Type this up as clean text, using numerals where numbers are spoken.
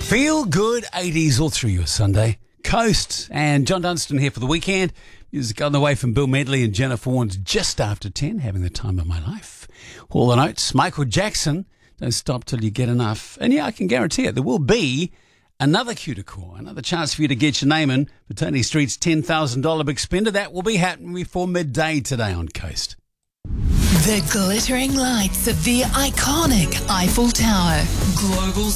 Feel good 80s all through your Sunday. Coast and John Dunstan here for the weekend. Music on the way from Bill Medley and Jennifer Warnes just after 10, having the time of my life. All the notes, Michael Jackson, Don't Stop Till You Get Enough. And yeah, I can guarantee it, there will be another cue to call, another chance for you to get your name in for Tony Street's $10,000 big spender. That will be happening before midday today on Coast. The glittering lights of the iconic Eiffel Tower. Global